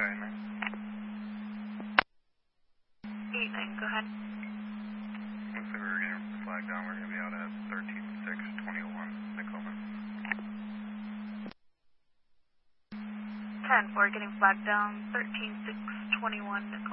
9. 8-9, go ahead. Looks like we're getting flag down. We're going to be out at 13-6-21, Tacoma. 10-4, getting flagged down, 13-6-21, Tacoma.